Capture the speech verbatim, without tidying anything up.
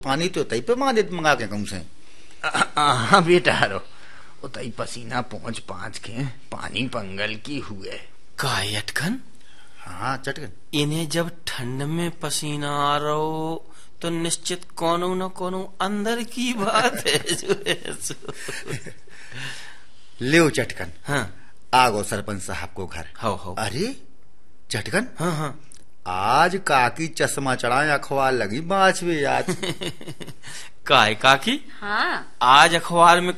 पानी तो तई पे मां देत मंगा के कहूं से। हाँ बेटा रो उतई पसीना पहुंच पाँच के पानी पंगल की हुए का अटकन। हाँ चटकन, इन्हें जब ठंड में पसीना आ रहो तो निश्चित कोनो न कोनो अंदर की बात है जो है सो। ले चटकन। हाँ आगो सरपंच साहब को घर। हो हो। अरे चटकन, हाँ हाँ आज काकी चश्मा चढ़ाए अखबार लगी बाँचवे आज। काय काकी। हाँ आज अखबार में